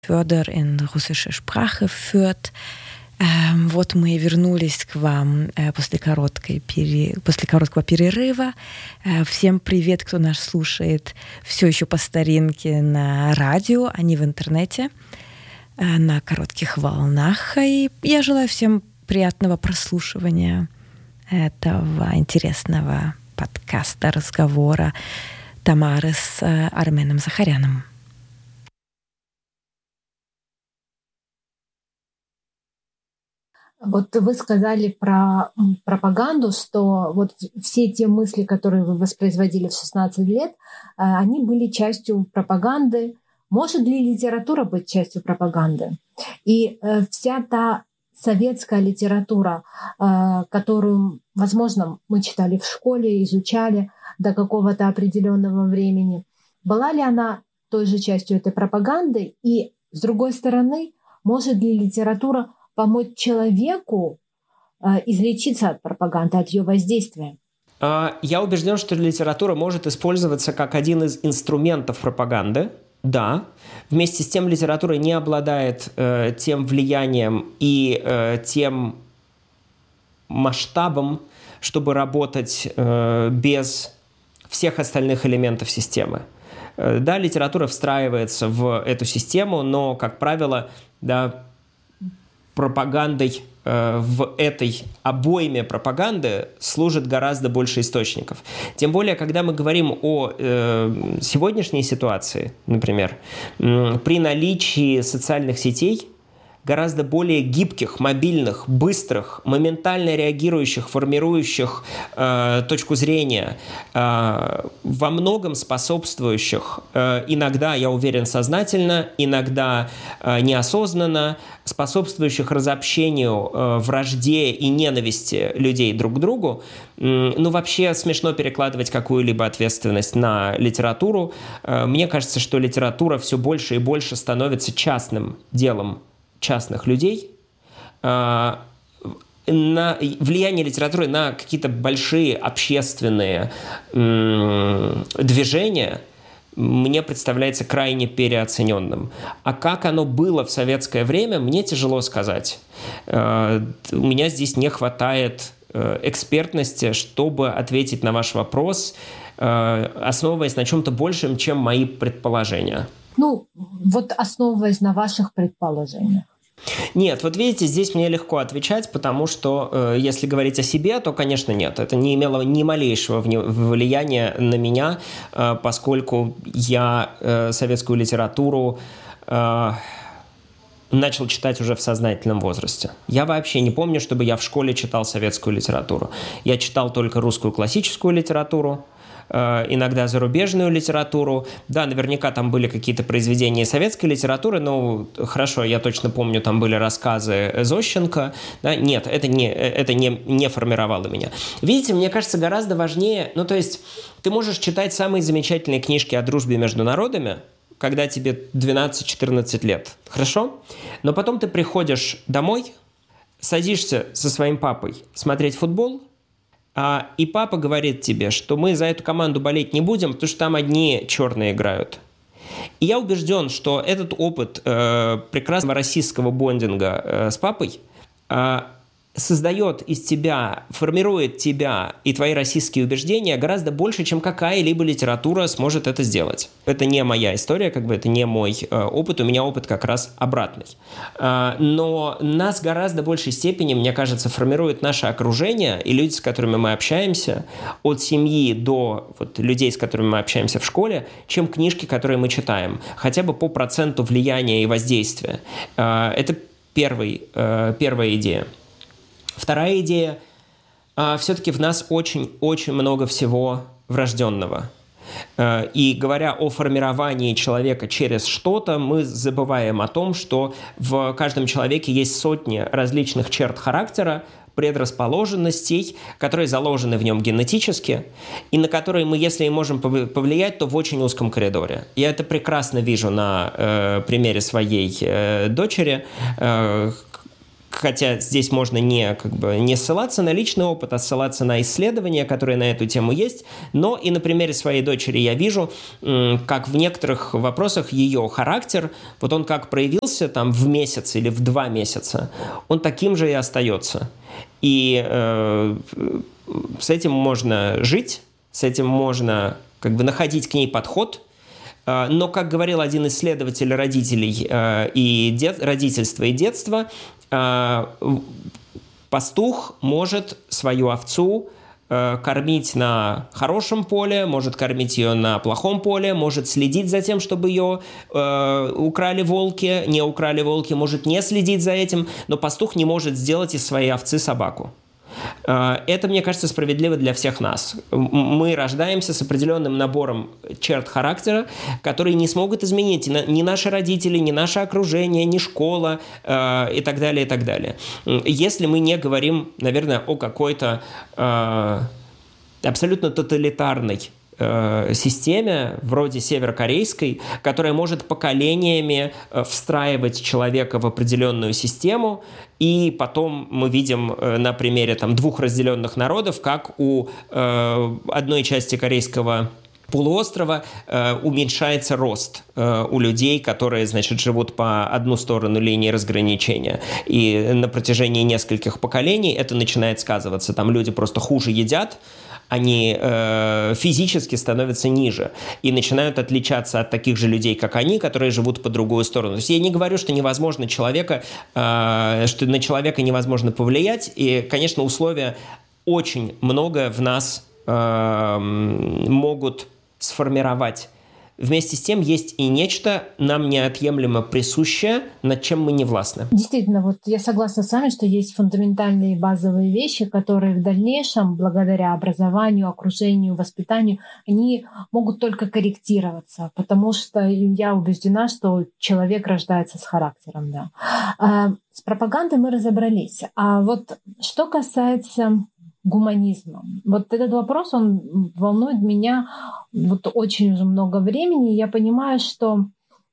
Förder in russische Sprache führt. Вот мы и вернулись к вам после короткого перерыва. Всем привет, кто нас слушает все еще по старинке на радио, а не в интернете, на коротких волнах. И я желаю всем приятного прослушивания этого интересного подкаста, разговора Тамары с Арменом Захаряном. Вот вы сказали про пропаганду, что вот все те мысли, которые вы воспроизводили в 16 лет, они были частью пропаганды. Может ли литература быть частью пропаганды? И вся та советская литература, которую, возможно, мы читали в школе, изучали до какого-то определенного времени, была ли она той же частью этой пропаганды? И, с другой стороны, может ли литература помочь человеку излечиться от пропаганды, от ее воздействия? Я убежден, что литература может использоваться как один из инструментов пропаганды. Да. Вместе с тем литература не обладает тем влиянием и тем масштабом, чтобы работать без всех остальных элементов системы. Да, литература встраивается в эту систему, но, как правило, да, пропагандой в этой обойме пропаганды служит гораздо больше источников. Тем более, когда мы говорим о сегодняшней ситуации, например, при наличии социальных сетей, гораздо более гибких, мобильных, быстрых, моментально реагирующих, формирующих точку зрения, во многом способствующих, иногда, я уверен, сознательно, иногда неосознанно, способствующих разобщению, вражде и ненависти людей друг к другу. Ну, вообще смешно перекладывать какую-либо ответственность на литературу. Мне кажется, что литература все больше и больше становится частным делом частных людей. На влияние литературы на какие-то большие общественные движения мне представляется крайне переоцененным. А как оно было в советское время, мне тяжело сказать. У меня здесь не хватает экспертности, чтобы ответить на ваш вопрос, основываясь на чем-то большем, чем мои предположения. Ну, вот основываясь на ваших предположениях. Нет, вот видите, здесь мне легко отвечать, потому что если говорить о себе, то, конечно, нет. Это не имело ни малейшего влияния на меня, поскольку я советскую литературу начал читать уже в сознательном возрасте. Я вообще не помню, чтобы я в школе читал советскую литературу. Я читал только русскую классическую литературу, иногда зарубежную литературу. Да, наверняка там были какие-то произведения советской литературы, но хорошо, я точно помню, там были рассказы Зощенко. Да? Нет, это не формировало меня. Видите, мне кажется, гораздо важнее, ну то есть ты можешь читать самые замечательные книжки о дружбе между народами, когда тебе 12-14 лет. Хорошо? Но потом ты приходишь домой, садишься со своим папой смотреть футбол, и папа говорит тебе, что мы за эту команду болеть не будем, потому что там одни черные играют. И я убежден, что этот опыт прекрасного российского бондинга с папой создает из тебя, формирует тебя и твои российские убеждения гораздо больше, чем какая-либо литература сможет это сделать. Это не моя история, это не мой опыт, у меня опыт как раз обратный. Но нас гораздо большей степени, мне кажется, формирует наше окружение и люди, с которыми мы общаемся, от семьи до людей, с которыми мы общаемся в школе, чем книжки, которые мы читаем. Хотя бы по проценту влияния и воздействия. Это первая идея. Вторая идея. Все-таки в нас очень-очень много всего врожденного. И говоря о формировании человека через что-то, мы забываем о том, что в каждом человеке есть сотни различных черт характера, предрасположенностей, которые заложены в нем генетически, и на которые мы, если и можем повлиять, то в очень узком коридоре. Я это прекрасно вижу на примере своей дочери, хотя здесь можно не ссылаться на личный опыт, а ссылаться на исследования, которые на эту тему есть, но и на примере своей дочери я вижу, как в некоторых вопросах ее характер, вот он как проявился там в месяц или в 2 месяца, он таким же и остается. И с этим можно жить, с этим можно находить к ней подход. Но, как говорил один исследователь родителей родительства и детства, пастух может свою овцу кормить на хорошем поле, может кормить ее на плохом поле, может следить за тем, чтобы ее украли волки, не украли волки, может не следить за этим, но пастух не может сделать из своей овцы собаку. Это, мне кажется, справедливо для всех нас. Мы рождаемся с определенным набором черт характера, которые не смогут изменить ни наши родители, ни наше окружение, ни школа и так далее, и так далее. Если мы не говорим, наверное, о какой-то абсолютно тоталитарной системе, вроде северокорейской, которая может поколениями встраивать человека в определенную систему, и потом мы видим на примере 2 разделенных народов, как у одной части корейского полуострова уменьшается рост у людей, которые, живут по одну сторону линии разграничения. И на протяжении нескольких поколений это начинает сказываться. Там люди просто хуже едят, они физически становятся ниже и начинают отличаться от таких же людей, как они, которые живут по другую сторону. То есть я не говорю, что невозможно что на человека невозможно повлиять, и, конечно, условия очень многое в нас могут сформировать. Вместе с тем есть и нечто нам неотъемлемо присущее, над чем мы не властны. Действительно, я согласна с вами, что есть фундаментальные базовые вещи, которые в дальнейшем, благодаря образованию, окружению, воспитанию, они могут только корректироваться, потому что я убеждена, что человек рождается с характером. Да. С пропагандой мы разобрались. А что касается гуманизма. Этот вопрос, он волнует меня очень уже много времени. Я понимаю, что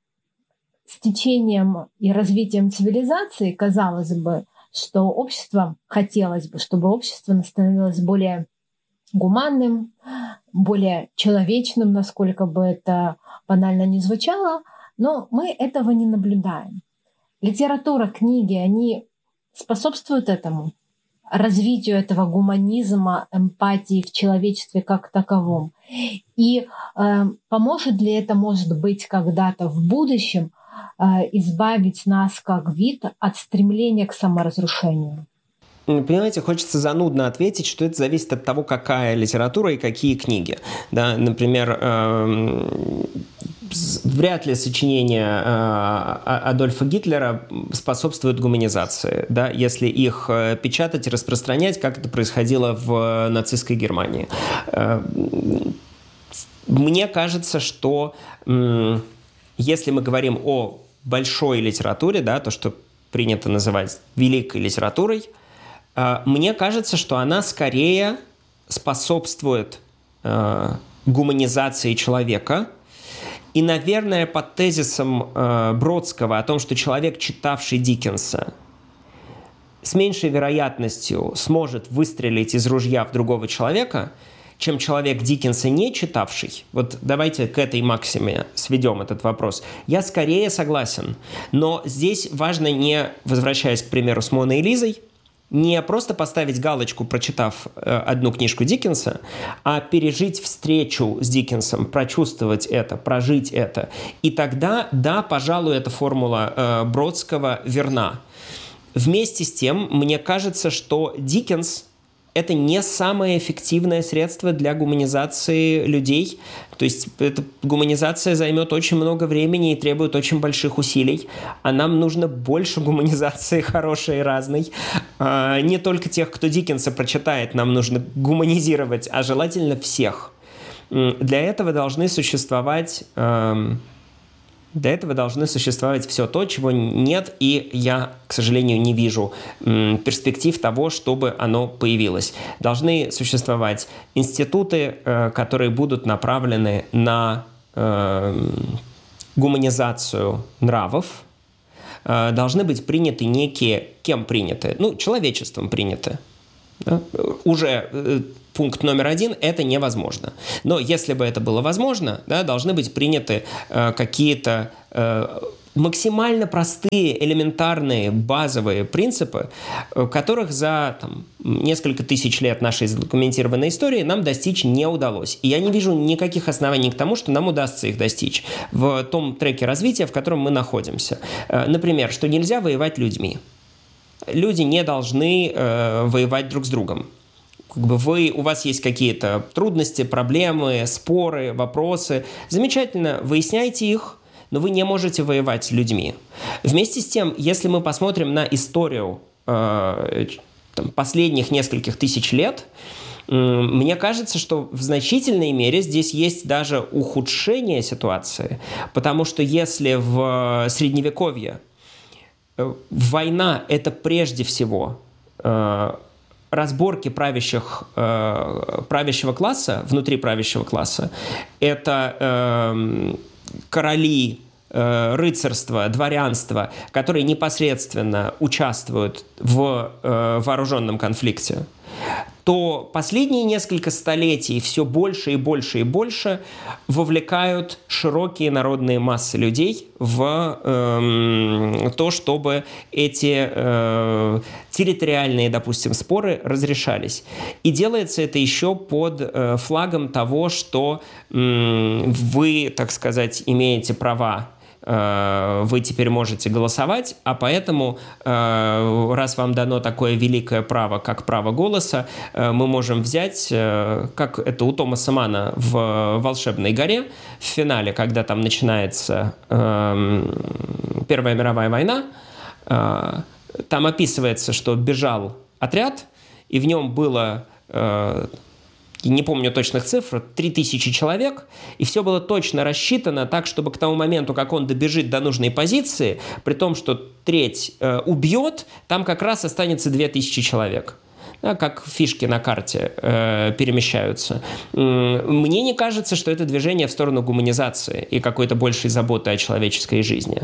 с течением и развитием цивилизации, казалось бы, что хотелось бы, чтобы общество становилось более гуманным, более человечным, насколько бы это банально не звучало, но мы этого не наблюдаем. Литература, книги, они способствуют этому, развитию этого гуманизма, эмпатии в человечестве как таковом. И поможет ли это, может быть, когда-то в будущем избавить нас как вид от стремления к саморазрушению? Понимаете, хочется занудно ответить, что это зависит от того, какая литература и какие книги. Да, например, вряд ли сочинения Адольфа Гитлера способствуют гуманизации, да, если их печатать и распространять, как это происходило в нацистской Германии. Мне кажется, что если мы говорим о большой литературе, да, то, что принято называть великой литературой, мне кажется, что она скорее способствует гуманизации человека. И, наверное, под тезисом Бродского о том, что человек, читавший Диккенса, с меньшей вероятностью сможет выстрелить из ружья в другого человека, чем человек Диккенса не читавший. Давайте к этой максиме сведем этот вопрос. Я скорее согласен. Но здесь важно, не возвращаясь к примеру с Моной и Лизой, не просто поставить галочку, прочитав одну книжку Диккенса, а пережить встречу с Диккенсом, прочувствовать это, прожить это. И тогда, да, пожалуй, эта формула Бродского верна. Вместе с тем, мне кажется, что Диккенс – это не самое эффективное средство для гуманизации людей. То есть эта гуманизация займет очень много времени и требует очень больших усилий. А нам нужно больше гуманизации хорошей и разной. Не только тех, кто Диккенса прочитает, нам нужно гуманизировать, а желательно всех. Для этого должны существовать все то, чего нет, и я, к сожалению, не вижу перспектив того, чтобы оно появилось. Должны существовать институты, которые будут направлены на гуманизацию нравов, должны быть приняты некие, кем приняты? Человечеством приняты. Да? Уже пункт номер 1 – это невозможно. Но если бы это было возможно, да, должны быть приняты какие-то максимально простые, элементарные, базовые принципы, которых за несколько тысяч лет нашей задокументированной истории нам достичь не удалось. И я не вижу никаких оснований к тому, что нам удастся их достичь в том треке развития, в котором мы находимся. Например, что нельзя воевать людьми. Люди не должны воевать друг с другом. У вас есть какие-то трудности, проблемы, споры, вопросы. Замечательно, выясняйте их, но вы не можете воевать с людьми. Вместе с тем, если мы посмотрим на историю последних нескольких тысяч лет, мне кажется, что в значительной мере здесь есть даже ухудшение ситуации, потому что если в Средневековье война – это прежде всего разборки правящего класса, внутри правящего класса, это короли, рыцарство, дворянство, которые непосредственно участвуют в вооруженном конфликте, то последние несколько столетий все больше и больше и больше вовлекают широкие народные массы людей в то, чтобы эти территориальные, допустим, споры разрешались. И делается это еще под флагом того, что вы, так сказать, имеете права, вы теперь можете голосовать, а поэтому, раз вам дано такое великое право, как право голоса, мы можем взять, как это у Томаса Манна в «Волшебной горе», в финале, когда там начинается Первая мировая война, там описывается, что бежал отряд, и в нем было... не помню точных цифр, 3000 человек, и все было точно рассчитано так, чтобы к тому моменту, как он добежит до нужной позиции, при том, что треть убьет, там как раз останется 2000 человек. Да, как фишки на карте перемещаются. Мне не кажется, что это движение в сторону гуманизации и какой-то большей заботы о человеческой жизни.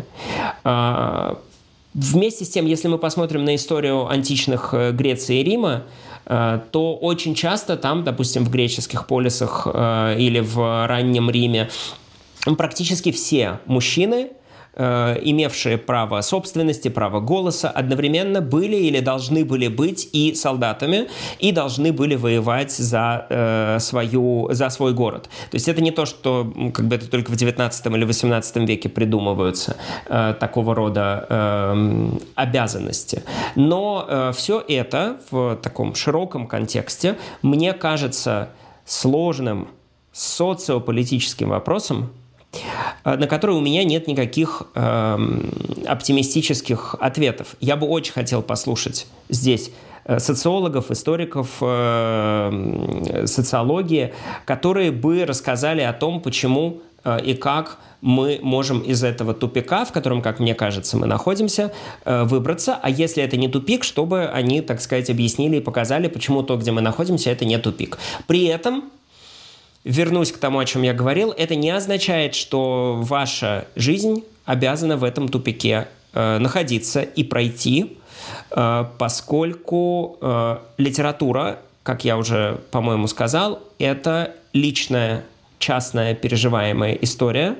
Вместе с тем, если мы посмотрим на историю античных Греции и Рима, то очень часто там, допустим, в греческих полисах или в раннем Риме, практически все мужчины, имевшие право собственности, право голоса, одновременно были или должны были быть и солдатами, и должны были воевать за свой город. То есть это не то, что это только в 19 или 18 веке придумываются такого рода обязанности. Но все это в таком широком контексте мне кажется сложным социополитическим вопросом, на который у меня нет никаких оптимистических ответов. Я бы очень хотел послушать здесь социологов, историков социологии, которые бы рассказали о том, почему и как мы можем из этого тупика, в котором, как мне кажется, мы находимся, выбраться. А если это не тупик, чтобы они, так сказать, объяснили и показали, почему то, где мы находимся, это не тупик. При этом вернусь к тому, о чем я говорил, это не означает, что ваша жизнь обязана в этом тупике находиться и пройти, поскольку литература, как я уже, по-моему, сказал, это личная, частная, переживаемая история,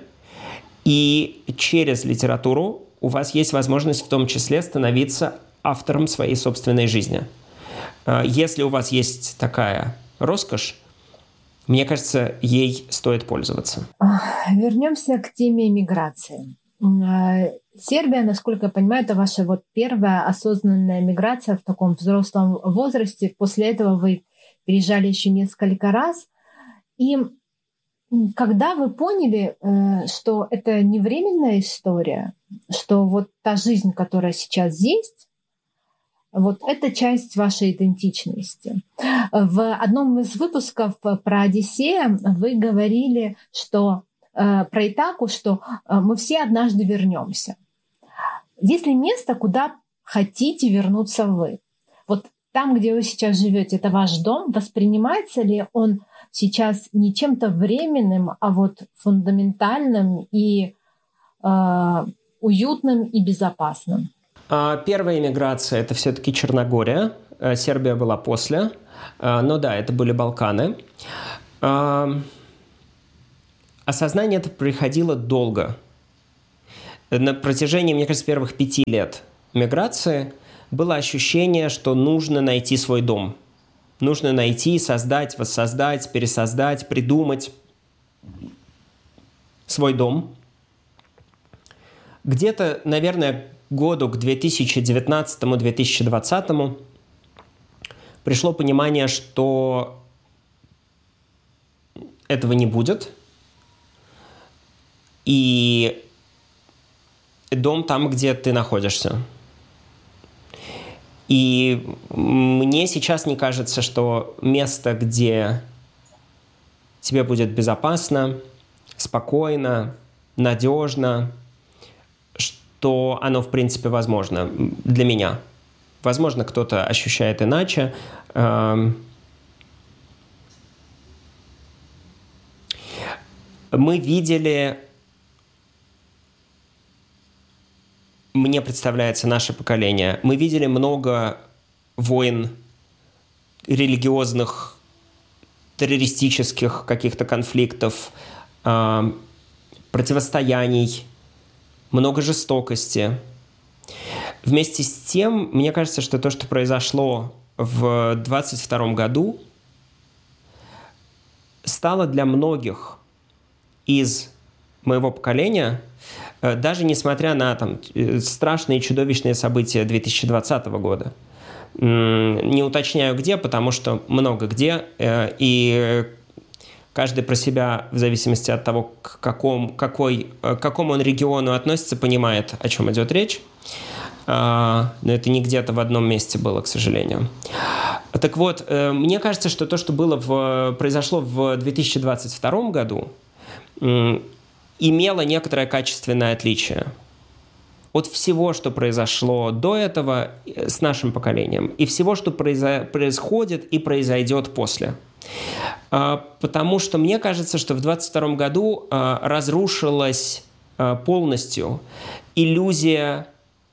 и через литературу у вас есть возможность в том числе становиться автором своей собственной жизни. Если у вас есть такая роскошь, мне кажется, ей стоит пользоваться. Вернемся к теме миграции. Сербия, насколько я понимаю, это ваша первая осознанная миграция в таком взрослом возрасте. После этого вы переезжали еще несколько раз. И когда вы поняли, что это не временная история, что та жизнь, которая сейчас есть, это часть вашей идентичности. В одном из выпусков про Одиссея вы говорили, что про Итаку, что мы все однажды вернемся. Есть ли место, куда хотите вернуться вы? Там, где вы сейчас живете, это ваш дом. Воспринимается ли он сейчас не чем-то временным, а фундаментальным и уютным и безопасным? Первая иммиграция – это все-таки Черногория. Сербия была после. Но да, это были Балканы. Осознание это приходило долго. На протяжении, мне кажется, первых 5 лет миграции было ощущение, что нужно найти свой дом. Нужно найти, создать, воссоздать, пересоздать, придумать свой дом. Где-то, наверное, году к 2019-2020 пришло понимание, что этого не будет. И дом там, где ты находишься. И мне сейчас не кажется, что место, где тебе будет безопасно, спокойно, надежно, что оно, в принципе, возможно для меня. Возможно, кто-то ощущает иначе. Мы видели, мне представляется наше поколение, мы видели много войн, религиозных, террористических каких-то конфликтов, противостояний, много жестокости. Вместе с тем, мне кажется, что то, что произошло в 2022 году, стало для многих из моего поколения, даже несмотря на страшные и чудовищные события 2020 года. Не уточняю где, потому что много где, и каждый про себя, в зависимости от того, к какому он региону относится, понимает, о чем идет речь. Но это не где-то в одном месте было, к сожалению. Так вот, мне кажется, что то, что произошло в 2022 году, имело некоторое качественное отличие от всего, что произошло до этого с нашим поколением, и всего, что происходит и произойдет после. Потому что мне кажется, что в 2022 году разрушилась полностью иллюзия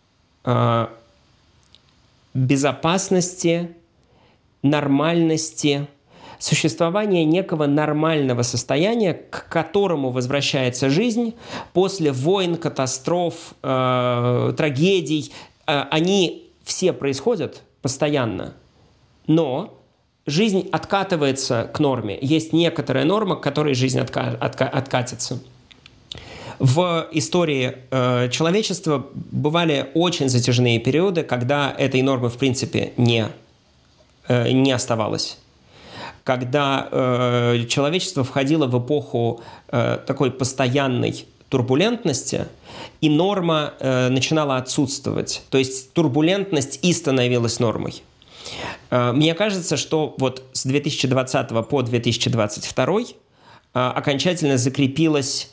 безопасности, нормальности, существования некого нормального состояния, к которому возвращается жизнь после войн, катастроф, трагедий. Они все происходят постоянно, но жизнь откатывается к норме. Есть некоторая норма, к которой жизнь откатится. В истории человечества бывали очень затяжные периоды, когда этой нормы в принципе не оставалось. Когда человечество входило в эпоху такой постоянной турбулентности, и норма начинала отсутствовать. То есть турбулентность и становилась нормой. Мне кажется, что вот с 2020 по 2022 окончательно закрепилась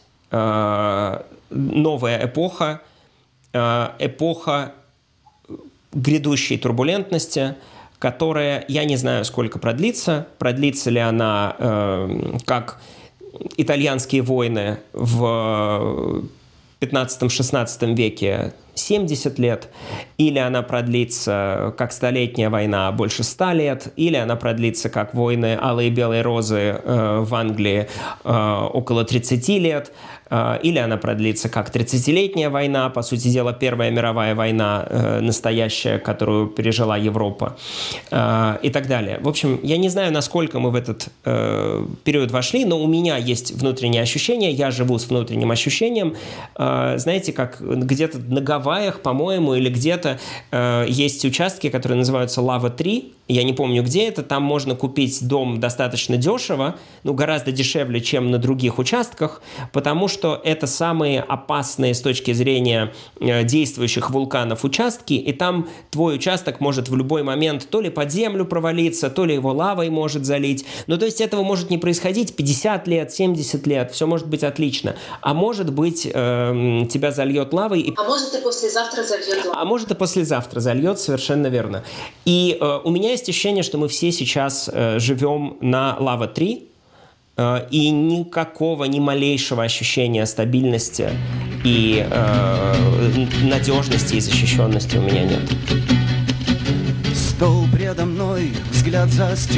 новая эпоха, эпоха грядущей турбулентности, которая, я не знаю, сколько продлится. Продлится ли она, как итальянские войны в 15-16 веке, 70 лет, или она продлится, как Столетняя война, больше 100 лет, или она продлится, как войны Алые и Белые розы в Англии, около 30 лет, или она продлится, как 30-летняя война, по сути дела, Первая мировая война настоящая, которую пережила Европа, и так далее. В общем, я не знаю, насколько мы в этот период вошли, но у меня есть внутреннее ощущение, я живу с внутренним ощущением. Знаете, как где-то на Гавайях, по-моему, или где-то есть участки, которые называются Лава-3, я не помню, где это, там можно купить дом достаточно дешево, гораздо дешевле, чем на других участках, потому что это самые опасные с точки зрения действующих вулканов участки, и там твой участок может в любой момент то ли под землю провалиться, то ли его лавой может залить. То есть этого может не происходить 50 лет, 70 лет, все может быть отлично. А может быть, тебя зальет лавой. А может и послезавтра зальет лавой. А может и послезавтра зальет, совершенно верно. И у меня есть ощущение, что мы все сейчас живем на Лава-3, и никакого, ни малейшего ощущения стабильности и надежности и защищенности у меня нет. Стол предо мной, взгляд за стеклом.